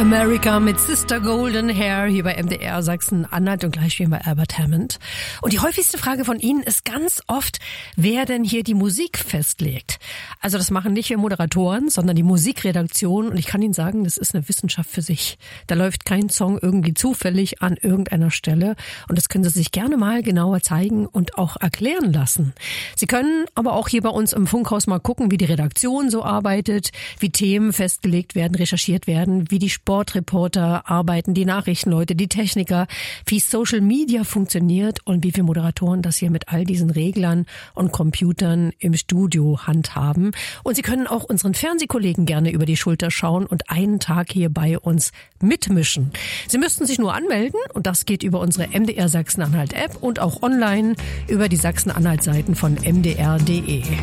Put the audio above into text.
America mit Sister Golden Hair hier bei MDR Sachsen-Anhalt und gleich spielen wir Albert Hammond. Und die häufigste Frage von Ihnen ist ganz oft, wer denn hier die Musik festlegt. Also das machen nicht wir Moderatoren, sondern die Musikredaktion. Und ich kann Ihnen sagen, das ist eine Wissenschaft für sich. Da läuft kein Song irgendwie zufällig an irgendeiner Stelle. Und das können Sie sich gerne mal genauer zeigen und auch erklären lassen. Sie können aber auch hier bei uns im Funkhaus mal gucken, wie die Redaktion so arbeitet, wie Themen festgelegt werden, recherchiert werden, wie die Sportreporter arbeiten, die Nachrichtenleute, die Techniker, wie Social Media funktioniert und wie wir Moderatoren das hier mit all diesen Reglern und Computern im Studio handhaben. Und Sie können auch unseren Fernsehkollegen gerne über die Schulter schauen und einen Tag hier bei uns mitmischen. Sie müssten sich nur anmelden und das geht über unsere MDR Sachsen-Anhalt App und auch online über die Sachsen-Anhalt Seiten von mdr.de.